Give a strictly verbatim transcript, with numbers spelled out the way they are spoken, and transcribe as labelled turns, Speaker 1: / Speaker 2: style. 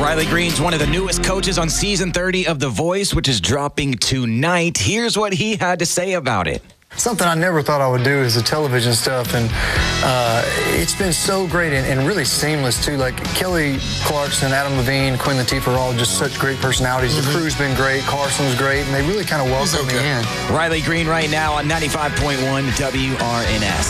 Speaker 1: Riley Green's one of the newest coaches on season thirty of The Voice, which is dropping tonight. Here's what he had to say about it.
Speaker 2: Something I never thought I would do is the television stuff, and uh, it's been so great and, and really seamless, too. Like, Kelly Clarkson, Adam Levine, Queen Latifah are all just such great personalities. Mm-hmm. The crew's been great, Carson's great, and they really kind of welcomed
Speaker 3: okay.
Speaker 2: me in.
Speaker 1: Riley Green right now on ninety-five point one W R N S.